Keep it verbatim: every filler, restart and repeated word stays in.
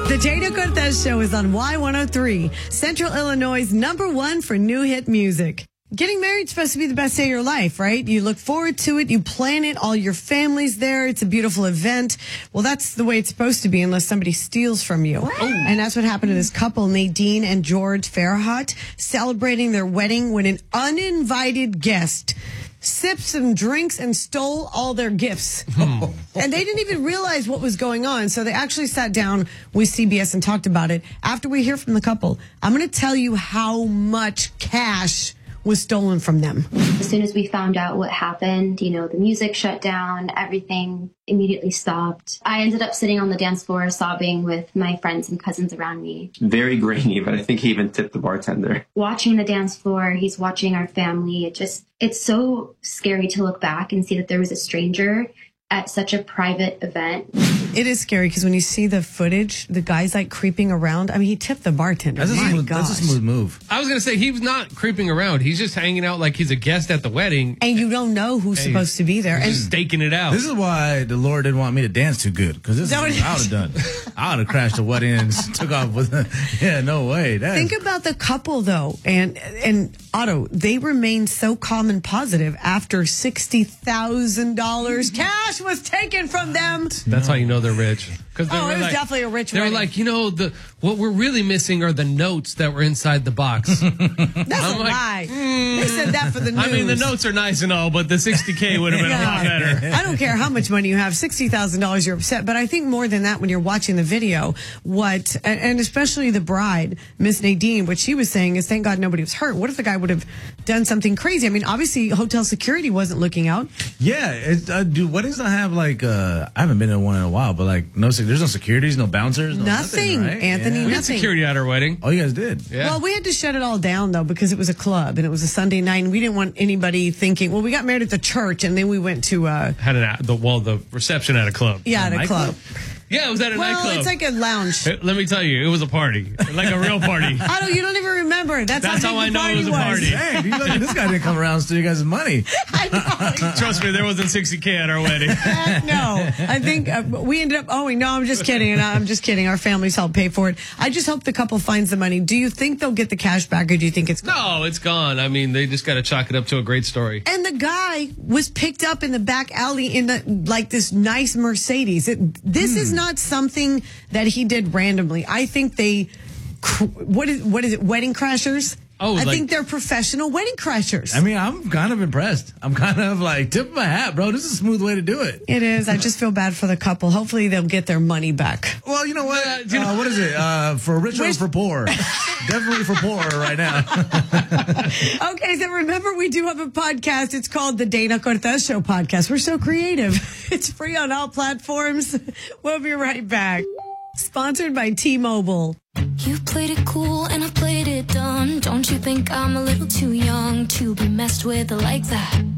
The Dana Cortez Show is on Y one oh three, Central Illinois' number one for new hit music. Getting married is supposed to be the best day of your life, right? You look forward to it. You plan it. All your family's there. It's a beautiful event. Well, that's the way it's supposed to be unless somebody steals from you. Oh. And that's what happened to this couple, Nadine and George Farhat, celebrating their wedding when an uninvited guest sipped some drinks and stole all their gifts. Oh. And they didn't even realize what was going on. So they actually sat down with C B S and talked about it. After we hear from the couple, I'm going to tell you how much cash was stolen from them. As soon as we found out what happened, you know, the music shut down, everything immediately stopped. I ended up sitting on the dance floor sobbing with my friends and cousins around me. Very grainy, but I think he even tipped the bartender. Watching the dance floor, he's watching our family. It just, it's so scary to look back and see that there was a stranger at such a private event. It is scary because when you see the footage, the guy's like creeping around. I mean, he tipped the bartender. That's, a My smooth, gosh. that's a smooth move. I was going to say, he was not creeping around. He's just hanging out like he's a guest at the wedding. And you don't know who's Hey, supposed to be there. He's And just staking it out. This is why the Lord didn't want me to dance too good, because this is No, what I would have done. I would have crashed the wedding and took off with, yeah, no way. That think is, about the couple, though, and and Otto, they remained so calm and positive after sixty thousand dollars cash was taken from them. That's how you know they're rich. Because Oh, it was definitely a rich They were wedding. like, you know, the what we're really missing are the notes that were inside the box. That's I'm a like, lie. They said that for the news. I mean, the notes are nice and all, but the sixty K would have been a lot better. I don't care how much money you have, sixty thousand dollars you're upset. But I think more than that, when you're watching the video, what, and and especially the bride, Miss Nadine, what she was saying is, thank God nobody was hurt. What if the guy would have done something crazy? I mean, obviously, hotel security wasn't looking out. yeah, it, uh, do weddings not have like, uh, I haven't been in one in a while, but like, no, sec- there's no securities, no bouncers, no Nothing, nothing, right? Anthony, Yeah. We had nothing. security at our wedding. Oh, you guys did? Yeah. Well, we had to shut it all down, though, because it was a club and it was a Sunday night, and we didn't want anybody thinking, well, we got married at the church, and then we went to, uh, Had an the well the reception at a club. yeah, at a nightclub? club. Yeah, it was at a Well, nightclub. it's like a lounge. Hey, let me tell you, it was a party, like a real party. I don't, you don't even remember. That's, That's how, how big I the know it party was a party. Hey, you look, this guy didn't come around and steal you guys' money. I know. Trust me, there wasn't sixty K at our wedding. Heck no. I think uh, we ended up owing. No, I'm just kidding. And I'm just kidding. Our families helped pay for it. I just hope the couple finds the money. Do you think they'll get the cash back, or do you think it's gone? No, it's gone. I mean, they just got to chalk it up to a great story. And the guy was picked up in the back alley in the like this nice Mercedes. It, this is not something that he did randomly. I think they, cr- what is what is it? Wedding crashers. Oh, I like- think they're professional wedding crashers. I mean, I'm kind of impressed. I'm kind of like, tip my hat, bro. This is a smooth way to do it. It is. I just feel bad for the couple. Hopefully they'll get their money back. Well, you know what? Uh, you know- Uh, what is it? Uh, for rich or Wish- for poor? Definitely for poor right now. Okay, so remember we do have a podcast. It's called the Dana Cortez Show Podcast. We're so creative. It's free on all platforms. We'll be right back. Sponsored by T-Mobile. You played it cool and I played it dumb. Don't you think I'm a little too young to be messed with like that?